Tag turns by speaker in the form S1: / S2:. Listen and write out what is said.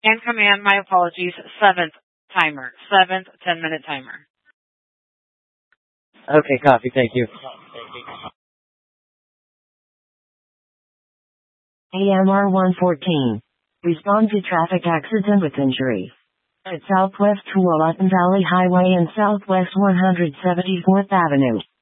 S1: And command, my apologies, seventh timer. Seventh 10-minute timer.
S2: Okay, copy. Thank you.
S3: AMR 114. Respond to traffic accident with injury. At Southwest Tualatin Valley Highway and Southwest 174th Avenue.